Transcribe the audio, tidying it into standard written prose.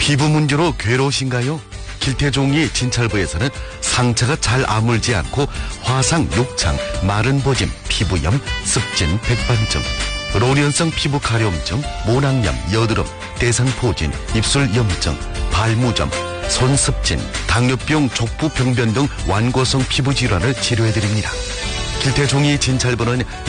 피부 문제로 괴로우신가요? 길태종이 진찰부에서는 상처가 잘 아물지 않고 화상, 욕창, 마른 보짐, 피부염, 습진, 백반증, 로련성 피부 가려움증, 모낭염, 여드름, 대상포진, 입술염증, 발무점, 손습진, 당뇨병, 족부병변 등 완고성 피부 질환을 치료해드립니다. 길태종이 진찰부는